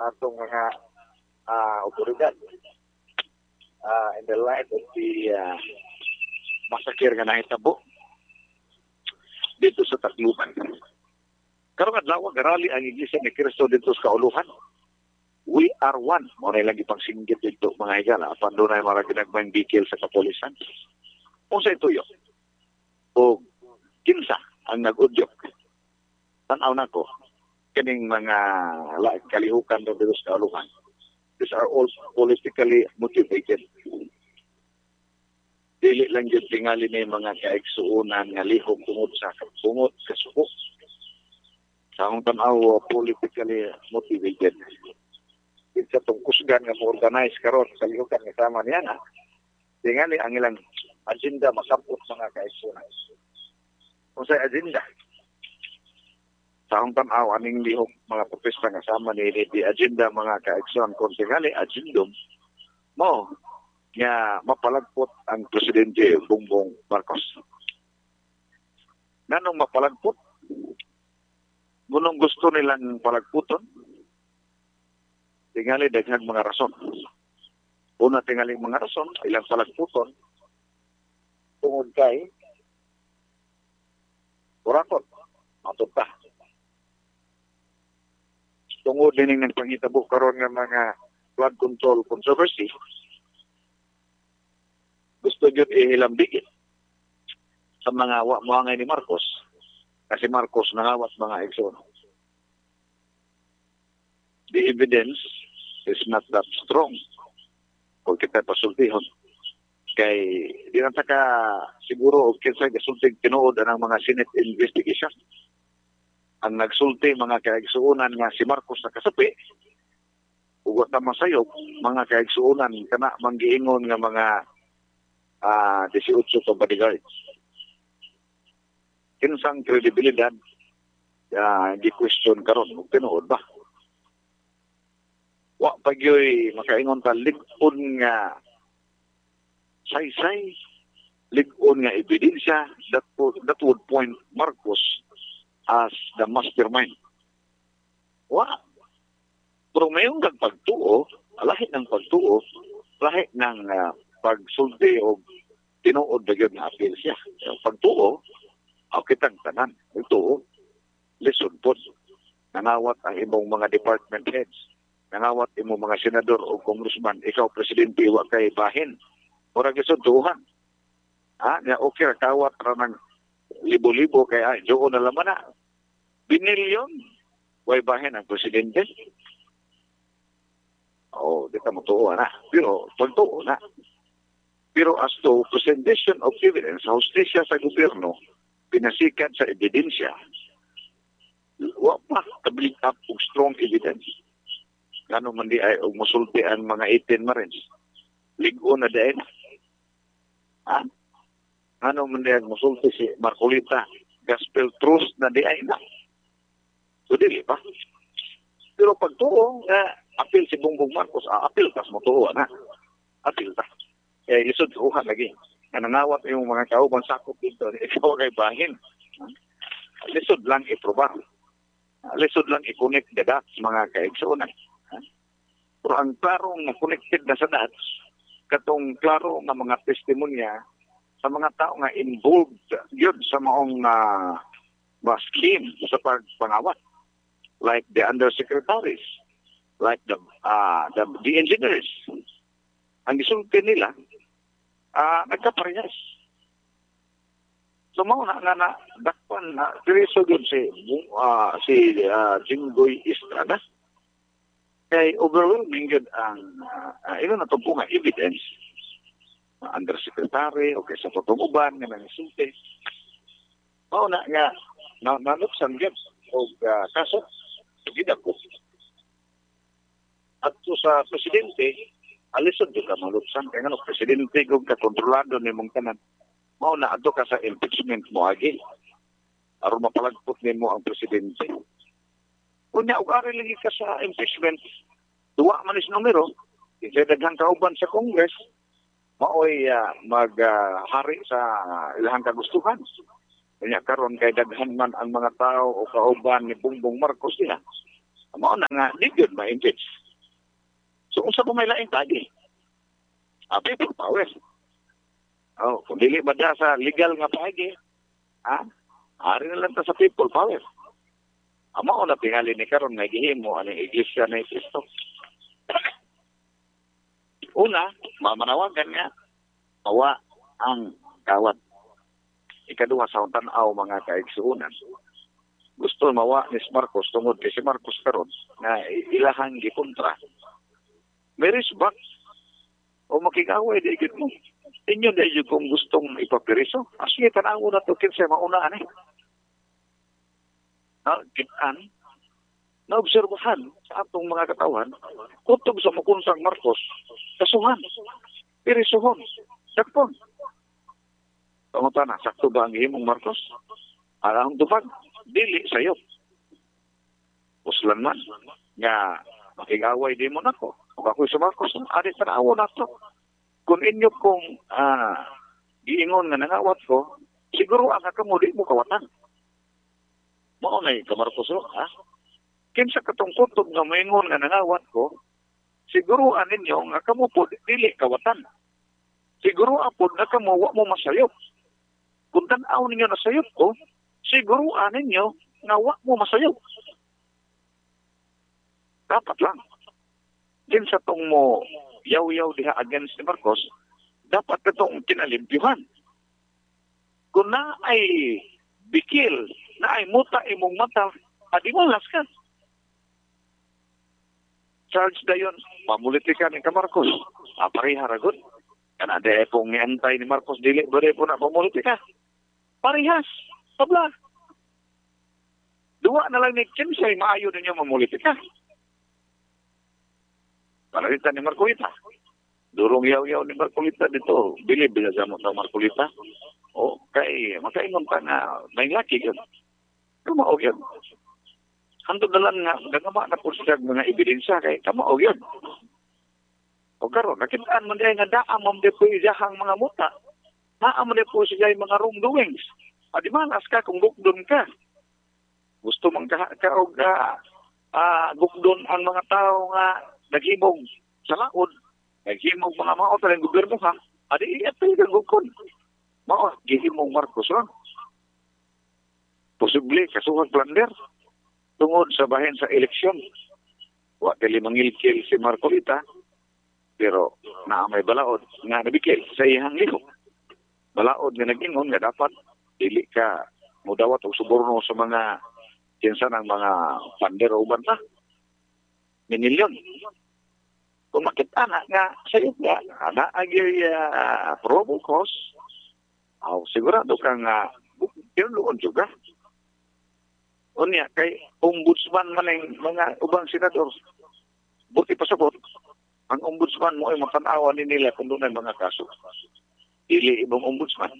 sa atong mga otoridad in the light of the masakir nga nahitabo dito sa Tacloban. Karong adlaw garali ang Iglesia ni Cristo dito sa Kauluhan. We are one. Mo na lang ipangsinggit dito mga higala. Apan doon ay mga ginagmang bikil sa kapolisan. Kung sa ito yun, o kinsa ang nag-udyok. Tanaw na ko, kining mga kalihukan doon dito sa Kauluhan. These are all politically motivated. Dili lang yung tingali na yung mga kaigsuunan nga lihok tungod sa suko. Sa akong tanaw, politically motivated. Isa itong kusgan nga mo-organize karon sa lihukan nga sama niya na tingali ang ilang agenda masapot mga kaigsuunan. Kung sa agenda, sa akong tanaw, aning lihok mga protesta nga sama ni di agenda mga kaigsuunan kung tingali agendum mo nga mapalagpot ang Presidente Bongbong Marcos. Nanong mapalagpot? Munong gusto nilang palagputon? Tingali daghang mga rason. Una tingali mga rason, ilang palagputon, tungod kay kurakot, matutah. Tungod din ng pangitabo karon nga mga flood control controversy, gusto nyo ihilambigin sa mga muangay ni Marcos kasi Marcos nangawat mga ekson. The evidence is not that strong kung kita pasultihon. Kay di na ka siguro kinsa gasulting tinuod ang mga Senate investigation. Ang nagsulti mga kaigsuunan nga si Marcos nakasapi ugot na masayog mga kaigsuunan kana manggiingon nga mga 18 to bodyguards. Kinsang kredibilidad gi-question karon ug tinuod ba? Wa pagyoy makaingon ta lig-on nga say lig-on nga ebidensya that would point Marcos as the mastermind. Wa pero mayong pagtuo, lahi ng pagtuo, lahi ng pagsulti o tinuod na yun na appeal siya. Pagtuo, kitang tanan. Pagtuo, listen po. Nangawat ang imong mga department heads. Nangawat imong mga senador o congressman. Ikaw, presidente, wa kay bahin. Murag isuntuhan. Nga okay, kawat ra ng libo-libo kaya doon na laman na. Binilyon. Way bahin ang presidente. Di ka matuo na. Pero, pagtuo na. Pero as to presentation of evidence, sa hustisya sa gobyerno, pinasikat sa ebidensya, wa pa tablik up og strong evidence. Gano man di ay og musulti ang mga 18 Marines. Ligo na dahil. Ano man di ay musulti si Marcolita, gospel truth na di ay na. So dili pa. Pero pagtuo, apil si Bongbong Marcos, apil tas mo tuo na. Apil ta. Lisod kuha lagi. Nanangawat yung mga kauban sakop dito. Ikaw kay bahin. Lisod lang iprobar. Lisod lang i-connect the dots mga kaigsunan. Pero ang klarong connected na sa dots, katong klaro nga mga testimonya sa mga tao nga involved yun sa maong scheme sa pangawat. Like the undersecretaries, like the engineers. Ang isulti nila, nagkaparehas. So, mga nga dakpan na pireso doon si Jinggoy Estrada. Kaya overwhelming yun ang ilo na itong nga evidence. Undersecretary, o sa patububan, nga nangisulti. Mga nga, nanupsan yun, o kaso, gidako. At so sa presidente, alisod ka malupsan. Kaya nga, presidente kung kakontrolado ni mong tanan, mao na ato ka sa impeachment mo agi. Aron mapalagpot ni mo ang presidente. Kunya, ug-ari lagi ka sa impeachment, duwa man is numero, isa daghang kauban sa Congress, maoy maghari sa ilahang kagustuhan. Kanya karon kay daghan man ang mga tao o kauban ni Bongbong Marcos nila. Mao na nga, di yun ma-impeach. So, kung sa may laing tagi, people power. Oh, kung dili ba diya sa legal nga pagi, ari na lang ta sa people power. Mao na tingali ni karon nga gihimo aning iglesia ni Kristo. Una, mamanawagan nga, mawa ang kawat. Ikaduha sa tanaw mga kaigsuunan. Gusto mawa ni Marcos tungod kay si Marcos karon na ilahang gikontra. May respect o makikaway di gid mo. Inyo na yun kung gustong ipapiriso. Sige, tanaw na to kinsa maunaan eh. Kitaan, naobserbahan sa atong mga katawan, kutob sa makunsang Marcos, kasuhan, pirisuhon, sakpon. Pangutan na, sakto ba ang himong Marcos? Alang tupag, dili sayo. Puslan man, nga makigaway di mo na ko. Kung ako'y sa Marcos, adik tanawo na to. Kung inyo kong giingon nga nangawat ko, siguro ang kakamuli mo kawatan. Maunay ka Marcos, kinsa katong kutob nga maingon nga nangawat ko, siguruan ninyo nga kamo po dili kawatan. Siguro apod na kamo wa mo masayop. Kung tanaw ninyo na sayop ko, siguruan ninyo nga wa mo masayop. Dapat lang. Kinsa tong mo yaw-yaw diha against ni Marcos, dapat itong kinalimpyuhan. Kung na ay bikil, na ay muta imong mata, adimalas ka. Charge na yun, pamulitika ni ka Marcos. Pariharagon. Kanada pong niantay ni Marcos, dili ba rin po na pamulitika? Parihas. Tabla. Duwa na lang ni Kinsay, maayo ninyo mamulitika. Paralitan ni Marcolita. Durong yaw-yaw ni Marcolita dito. Bilib na sa mga Marcolita. O, kay makaingon pa na may laki yun. Kamaog yun. Hantod na lang nga, nagama na po siya mga ebidensya kay kamaog yun. O karon, nakitaan man diya nga daam mo di po iyahang mga muta. Daam mo di po siya yung mga wrongdoings. Adimanas ka kung gukdon ka. Gusto mong kaog gukdon ang mga tao nga naghimog sa laod, naghimog mga maot ng gobyerno ha, adi iyatay kang gukon. Maot, gihimog Marcos lang. Posible, kasuhag plander. Tungod sa bahin sa eleksyon. Wa kali mangilkil si Marcolita, pero na may balaod nga nabikil sa iyang lihok. Balaod nga nag-ingon nga dapat dili ka mudawat o suborno sa mga kinsa ng mga pander o banta. Minilyon. Kung makita na nga, sa'yo nga, na agay probable cause, sigurado ka nga, yun doon juga. O niya, kay ombudsman man ang mga ubang senador, buti pasabot, ang ombudsman mo ay matanawa ni nila kung doon ay mga kaso. Ili ibang ombudsman.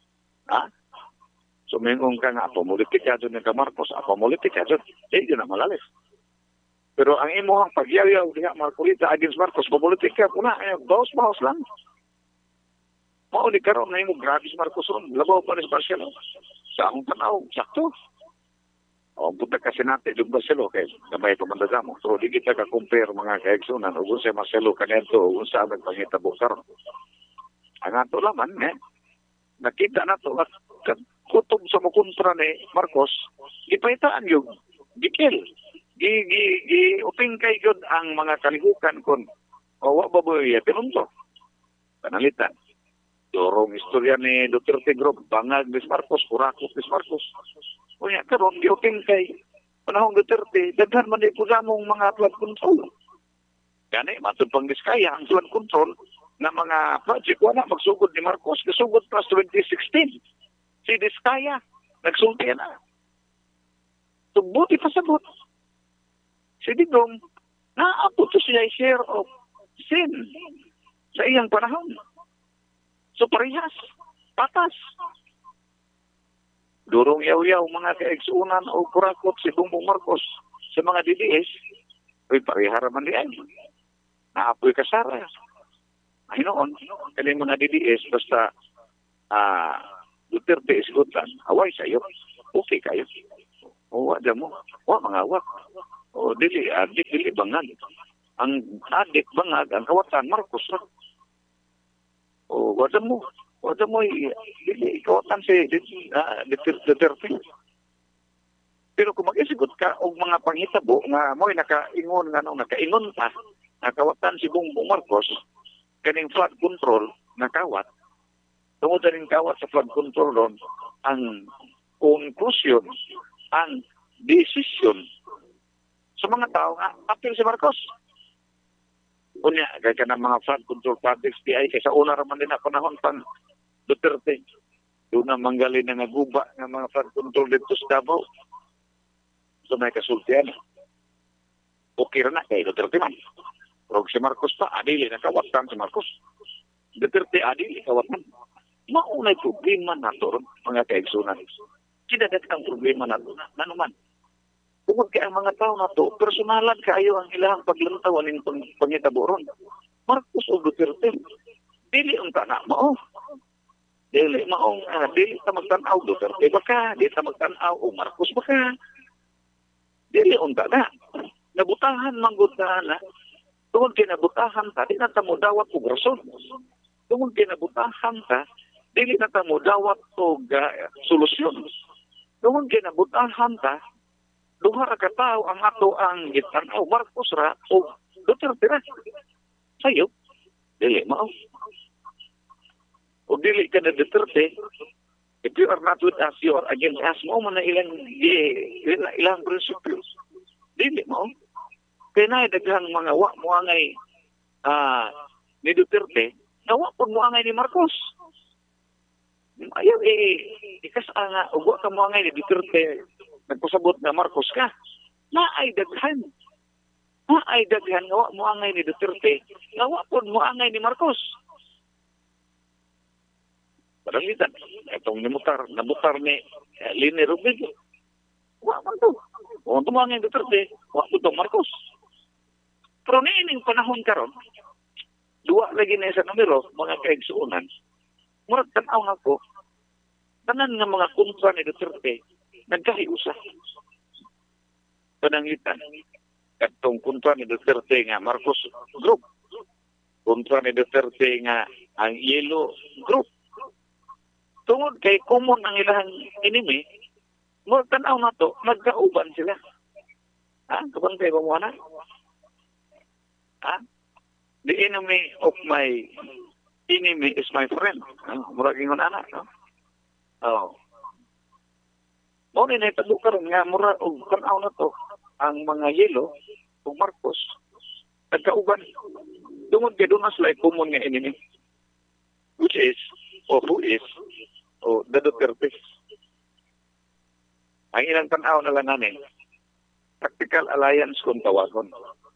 So, mayroon ka nga, politika doon ng Marcos, politika doon, yun na malalis. Pero ang imuhang pagyayaw diha Marcolita against Marcos, politika po na, bawas-bawas lang. Mauli karon na yung grabe si Marcos ron, labaw pa ni Marcelo. Sa akong tanaw, sakto. O, punta kasi natin yung Marcelo, kaya gamay pamandada mo. So, di kita ka-compare mga kaigsunan, o kung si Marcelo kanento, o kung sa aming pangitabo karon. Ang ato laman, nakita na to, at kutob sa mukontra ni Marcos, ipaitaan yung gikil. Uping kay God ang mga kalihukan kon wa baboy pinunto. Panalitan. Dorong istorya ni Duterte Group, bangag ni Marcos, kurakot ni Marcos. Unya karon giuping kay panahon Duterte, daghan man di pusamong mga flood control. Gani matud pang diskaya ang flood control na mga project wala magsugod ni Marcos, gasugod pa 2016. Si Diskaya nagsulti na. Tubuti pa sabot. Si Digong, naabot siya share of sin sa iyang panahon. So parehas, patas. Durong yaw-yaw mga kaigsuunan o kurakot si Bongbong Marcos sa mga DDS, ay parehara man diyan. Naapoy kasara. Ay noon, kaya mga DDS, basta Duterte isgutan, away sa'yo, okay kayo. O, wala mo, mga awak. O dili adik dili bangag. Ang adik bangag ang kawatan Marcos ra. O wala mo dili kawatan si Duterte. Pero kung mag-isigot ka og mga panghitabo nga mo'y nakaingon nga nakaingon pa nakawatan si Bongbong Marcos kaning flood control nakawat. Tungod rin kawat sa flood control ron ang conclusion, ang decision sa mga tao nga apil si Marcos. Unya, kaya ka ng mga flood control projects di ay kaysa una raman din na panahon pang Duterte. Doon na manggali na naguba ng mga flood control dito sa Davao. So may kasultihan. Okay na kay Duterte man. Pero si Marcos pa, adili nakawatan si Marcos. Duterte adili kawatan. Maunay problema na to mga kaigsunan. Kinagat ang problema na to. Nanuman. Tungod kay ang mga tao na to, personalan kayo ang ilang paglantawan ng pangitabo ron. Marcos o Duterte. Dili ang tanak mo. Dili maong, dili ta magtanaw Duterte baka, dili ta magtanaw o Marcos baka. Dili ang tanak. Nabutahan manggutahan na. Tungod kay nabutahan ta, di na ta mo dawat og rason. Tungod kay nabutahan ta, dili na ta mo dawat og solusyon. Tungod kay nabutahan ta, duha ra ka tawo ang ato ang gitanaw Marcos ra o Duterte ra. Sayo, dili mao. O dili ka na Duterte, if you are not with us, you are against us. Mo man na ilang prinsipyo. Dili mao. Kaya na daghang mga muangay ni Duterte, nawa po muangay ni Marcos. Ayaw ikas nga, ugwa ka muangay ni Duterte, nagpasabot na Marcos ka. Naay daghan. Naay daghan nga muangay ni Duterte, nawa po muangay ni Marcos. Paralitan, itong namutar ni Lini Robredo. Wa man to. Kung tumangin Duterte, wa po itong Marcos. Pero niining panahon karon, duwa lagi na sa numero, mga kaigsuunan, murag tanaw nga ko, tanan nga mga kontra ni Duterte, nagkahiusa. Panangitan, katong kontra ni Duterte nga Marcos Group, kontra ni Duterte nga ang Yellow Group. Tungod kay common ang ilang enemy, murag tanaw na to, magkauban sila. Ha? Kapantay ba mo na? Ha? The enemy of my enemy is my friend. Murag ingon anak, no? Oh. Mo ni naipadukaron nga murag og tanaw na to ang mga Yelo o Marcos nagkauban. Tungod kay doon na sila common nga enemy. Which is, or who is, o the Duterte. Ang ilang tanaw na lang nanin, tactical alliance kung tawagon.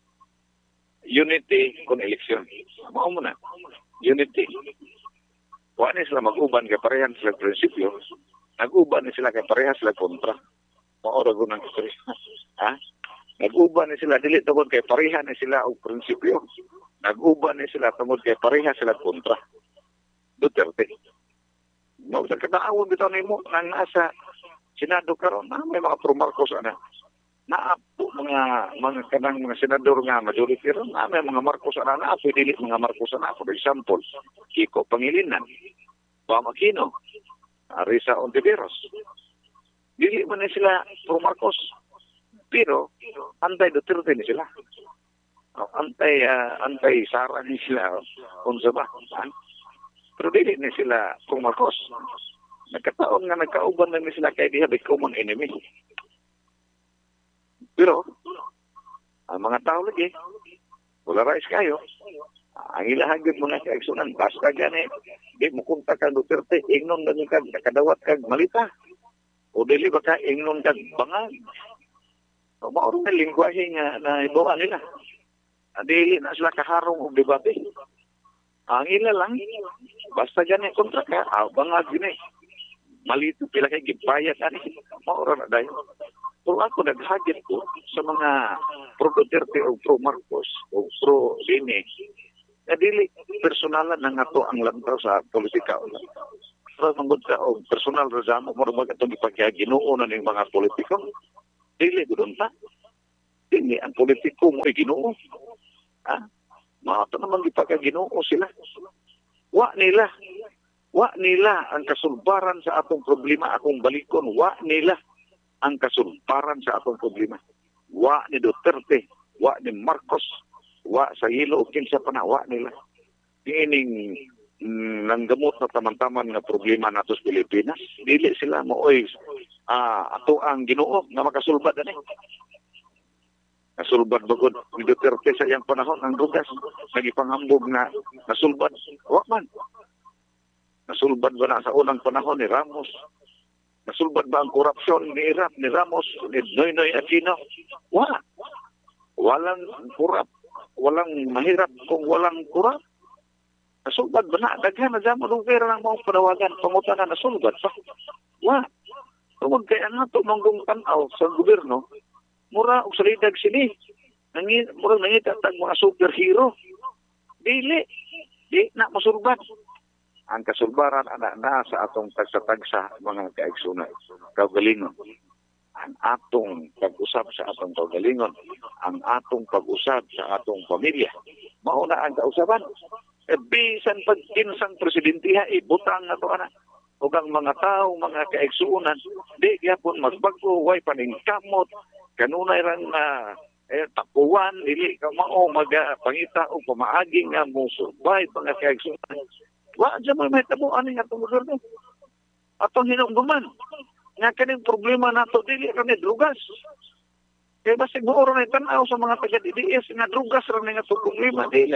Unity kung eleksyon. Mao mo na. Unity. Kuha na sila mag-uban kay parehan sila prinsipyo. Nag-uban na sila kay parehan sila kontra. Maorag ko ng history. Ha? Nag-uban na sila, dili tungod kay parehan na sila og prinsipyo. Nag-uban na sila tungod kay parehan sila kontra. Duterte. Mao sa kataawon bitaw nimo nang nasa Senado karon na may mga pro-Marcos ana. Naapo mga kanang mga senador nga majority ron na may mga Marcos ana na dili mga Marcos ana for example Kiko Pangilinan, Pam Aquino, Risa Ontiveros. Dili man sila pro-Marcos pero anti-Duterte ni sila. Antay Sara ni sila unsa ba? Pero dili ni sila pro-Marcos. Nagkataon nga nagkauban na ni sila kay diha by common enemy. Pero, ang mga tao lagi, polarized kayo, ang ilahagod mga kaigsunan, basta gani, di mo kunta kang Duterte, ingnon na kag, nakadawat kag malita. O dili ba ka, ingnon kag bangag. O maurong na lingwahe nga na ibawa nila. Dili na sila kaharong o debate. Ang ila lang, basta gani kontra ka, bangag gini. Malito pila kay gipayat ani, maura na dayon. Kung ako naghagit ko sa mga pro-Duterte o pro-Marcos o pro-Lini, dili personalan na nga to ang lantaw sa politika. Pero mangod ka o personal razamo, mo rin itong ipagkaginuo na ng mga politiko, dili ko doon ta. Hindi, ang politiko mo ay Ginoo. Ha? Maato naman ipagaginoo sila. Wa nila. Wa nila ang kasulbaran sa atong problema akong balikon. Wa nila ang kasulbaran sa atong problema. Wa ni Duterte, wa ni Marcos, wa sa hilo o kinsa pa na, wa nila. Ining nanggamot na taman-taman nga problema nato sa Pilipinas, dili sila mooy ato ang Ginoo nga makasulbad ani. Nasulbad bagod ni Duterte sa iyang panahon ang drugas, nagipanghambog na nasulbad. Wa man. Nasulbad ba na sa unang panahon ni Ramos? Nasulbad ba ang korupsyon ni Ramos, ni Noynoy Aquino? Wala. Walang kurap. Walang mahirap kung walang kurap. Nasulbad ba na? Daghan na dyan mo lugar ng mga panawagan. Pangutanan nasulbad pa. Wala. Tungod kaya nga ito manggong tanaw sa gobyerno, mura og salidag sini. Mura nangitatag mga superhero. Dili. Di na masulbad. Ang kasulbaran na sa atong tagsa-tagsa mga kaigsunan, kaugalingon. Ang atong pag-usap sa atong kaugalingon, ang atong pag-usap sa atong pamilya. Mauna ang kausaban. Bisan pagkinsang presidentiha, ibutang na ito, anak. Huwag ang mga tao, mga kaigsunan, di yapon magbago, way paningkamot, kanunay ran na tapuan, dili ka mao magpangita o pamaaging nga mo survive mga kaigsunan. Wa dyan mo may tabuan nga itong gobyerno. Atong hinungduman. Nga kaning problema nato dili rin drugas. Kaya basig mo rin tanaw sa mga taga-DDS nga drugas rin nga itong problema. Dili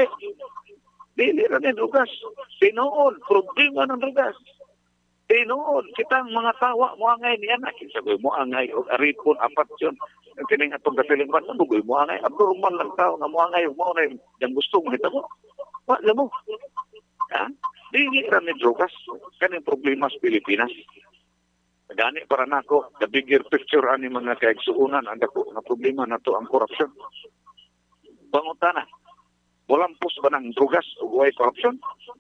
rin drugas. Tinuod, problema ng drugas. Tinuod, kitang mga tawa mo angay niya na. Kinsagoy mo angay o aripon, apat yun. Kining atong kasilingban, manugoy mo angay. Abnormal lang tao nga mo angay o mo na yung gusto mo ito mo. Wa, mo. Ha? Dili ra ni drugas kaning problema sa Pilipinas. Gani para nako the bigger picture ani mga kaigsuonan ang dako nga problema nato ang korupsyon. Pangutana, walampos ba ng drugas o way korupsyon?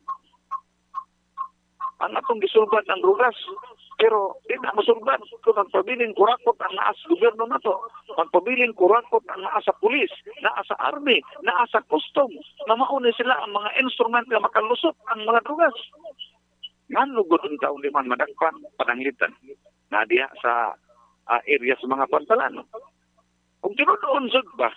Ang atong gisulbad ng drugas, pero di na masulbad kung magpabiling kurakot ang naas gobyerno nato, magpabiling kurakot ang naas sa pulis, naas sa army, naas sa custom, na mauni sila ang mga instrument na makalusot ang mga drugas. Nga lugod ang taon di man madagpan, pananglitan, na diya sa area sa mga pantalan. Kung tinudoon sud ba,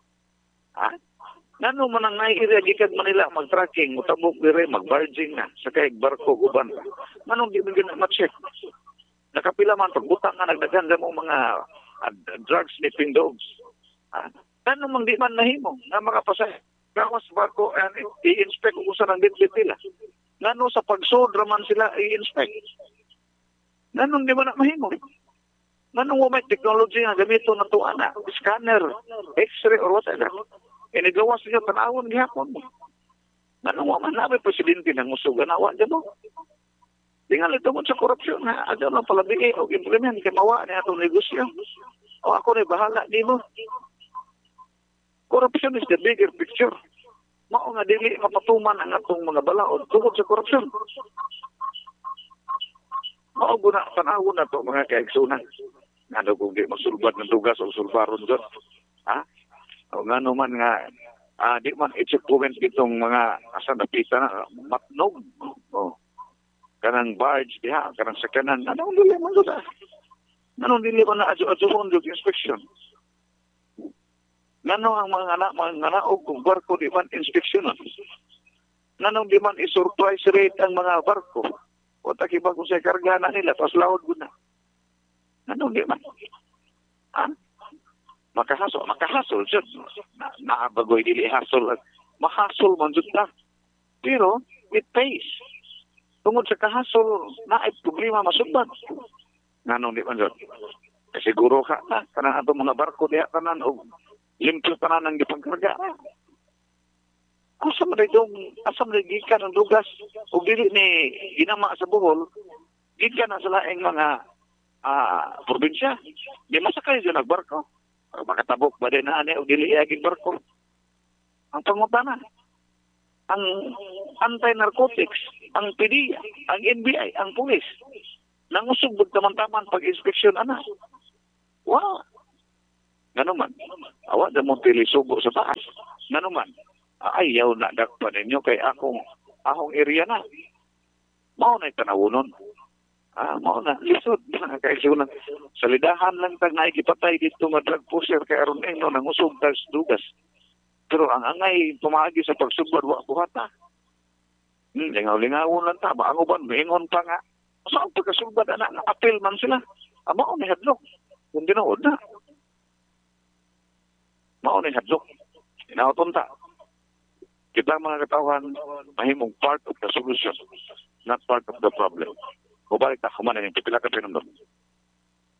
ngano man ang nai-area gikan Manila mag-tracking, mutabok dire, mag-barging na, sa kahig barko, uban pa. Manong di mo ma-check? Nakapila man, pagbutang nga nagdaganda mo mga drug sniffing dogs. Ngano man di man nahimo, nga makapasay. Kawas barko, i-inspect kung saan ang bitbit nila. Ngano sa pagsodra man sila i-inspect. Ngano di man na mahimo? Ngano mo may technology nga gamito na ito, scanner, x-ray, or whatever. Inigawas niya tanawon gihapon mo. Ngano man namin presidente ng usog ganawa dyan mo. Tingal ito mo sa korupsyon na adyo lang palabi o implement kay mawa ni atong negosyo. O ako na bahala di mo. Corruption is the bigger picture. Mao nga dili mapatuman ang atong mga balaod tungkol sa korupsyon. Mao guna tanawon na to mga kaigsunan. Ngano kung di masulbad ng dugas o sulbaron doon. O nga naman nga, di man i-supplement itong mga asa napita na matnog. Kanang barge, diha, kanang sakanan. Anong dili man doon? Anong dili man na adyo-adyoon yung inspection? Ngano ang mga naog kung barko di man inspeksyon? Nganong di man i-surprise rate ang mga barko? O takiba kung sa karga na nila, tapos laod ko na. Nganong di man? Makahasol jud naabagoy dili hasol mahasol man jud ta pero it pays tungod sa kahasol na ay problema masubad nganong di man jud siguro ka na kanang atong mga barko diha tanan og limpyo tanan ang gipangkarga asa man gikan ang dugas ug dili ni ginama sa Bohol gikan na sa laing mga probinsya di masakay jud nagbarko makatabok ba din na o dili aging barko. Ang pangutana, ang anti-narcotics, ang PDEA, ang NBI, ang pulis, nangusog taman-taman pag-inspeksyon, Wow. Nganuman, awa na mong tilisugo sa taas. Nganuman, ayaw na dakpan ninyo kay akong area na. Mao na itanawunon. Mao na lisod na kay sunan. Salidahan lang tag naikipatay dito nga drug pusher kay aron no nang usog tas dugas. Pero ang angay pumagi sa pagsubad wa buhata. Lingaw-lingawon lang ta, baango ba, mingon pa nga. Saan pagkasubad, apel man sila. Mao ni hadlok. Kung dinood na. Mao ni hadlok. Inauton ta. Kita mga katawan, mahimong part of the solution, not part of the problem. Kubalik ta, kumanan yung pipila ka pinundok.